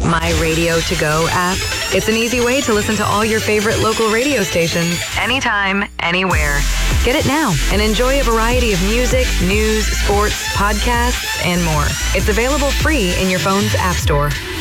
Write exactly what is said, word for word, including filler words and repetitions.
My Radio To Go app. It's an easy way to listen to all your favorite local radio stations anytime, anywhere. Get it now and enjoy a variety of music, news, sports, podcasts, and more. It's available free in your phone's app store.